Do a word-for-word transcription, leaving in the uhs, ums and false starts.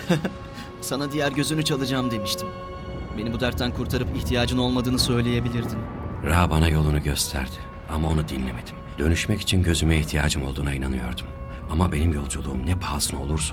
Sana diğer gözünü çalacağım demiştim. Beni bu dertten kurtarıp ihtiyacın olmadığını söyleyebilirdin. Ra bana yolunu gösterdi ama onu dinlemedim. Dönüşmek için gözüme ihtiyacım olduğuna inanıyordum. Ama benim yolculuğum ne pahasına olursa